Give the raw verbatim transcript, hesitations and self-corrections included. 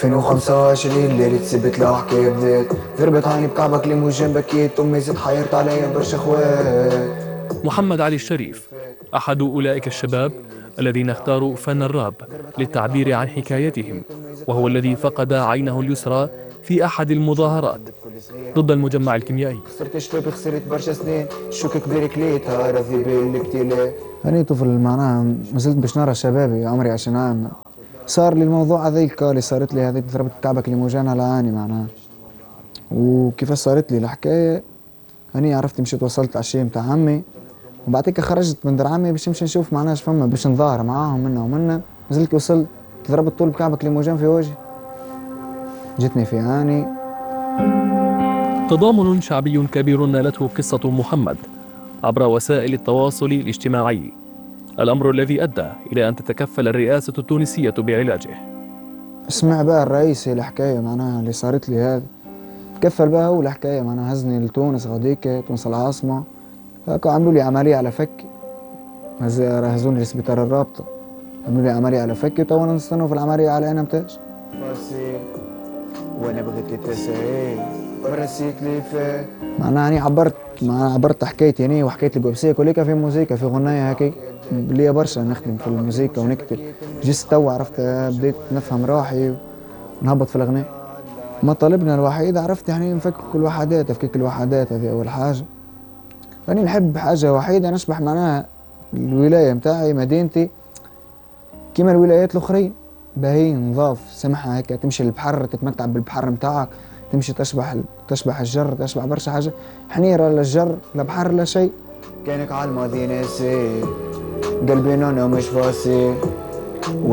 ألفين وخمسة وعشرين ليلة سبت لحكي بديت ضربت عيني بكعبك اللي مو جنبك يد أمي زت حيرت عليا برشا خوات. محمد علي الشريف أحد أولئك الشباب الذين اختاروا فن الراب للتعبير عن حكايتهم، وهو الذي فقد عينه اليسرى في أحد المظاهرات ضد المجمع الكيميائي. خسرت شبابي خسرت برشا سنين شوك كبير كليتها راضي بالكتيلة. أنا طفل معناها مازلت باش نرى شبابي عمري عشرين عام. صار لي الموضوع هذيك اللي صارت لي هذيك ضربت كعبك اللي موجعنا على عيني معناها. وكيفاش صارت لي الحكاية هني عرفت مشيت وصلت عشية متاع عمي وبعد هيك خرجت من در عمي باش نمشي نشوف معناها اش فما باش نظاهر معاهم منا ومنا. نزلت وصلت ضربت طول بكعبك اللي موجان في وجهي جتني في عيني. تضامن شعبي كبير نالته قصة محمد عبر وسائل التواصل الاجتماعي، الأمر الذي أدى إلى أن تتكفل الرئاسة التونسية بعلاجه. اسمع بقى الرئيس الحكاية معناها اللي صارت لي هذا تكفل بقى هو الحكاية معناها هزني لتونس غاديكا تونس العاصمة هكا عملوا لي عملية على فكي هزوني لسبيطار الرابطة عملوا لي عملية على فكي وتوا نستنوا في العملية على أنا متاش وانا بغيت تسعي ورسيت لي فات معناها اني عبرت معناها عبرت حكايتي اني وحكايت القبسية كلها في موسيقى في غناية هكي ليا برشا نخدم في الموسيقى ونكتب جست توا عرفت بديت نفهم روحي ونهبط في الأغنية. مطالبنا الوحيد عرفت يعني نفك كل وحدات تفكيك الوحدات هذه أول حاجة. أنا نحب حاجة وحيدة نشبح معناها الولاية متاعي مدينتي كيما الولايات الأخرين باهين نظاف سمحة هكا تمشي للبحر تتمتع بالبحر متاعك تمشي تشبح تشبح الجر تشبح برشا حاجة حنيرة لا الجر لا بحر لا شيء. كانك على الماضي ناسي قلبي نونو مش فاسي